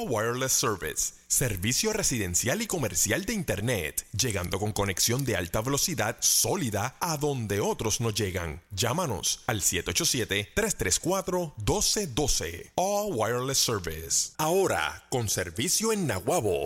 All Wireless Service. Servicio residencial y comercial de Internet, llegando con conexión de alta velocidad sólida a donde otros no llegan. Llámanos al 787-334-1212. All Wireless Service. Ahora, con servicio en Naguabo.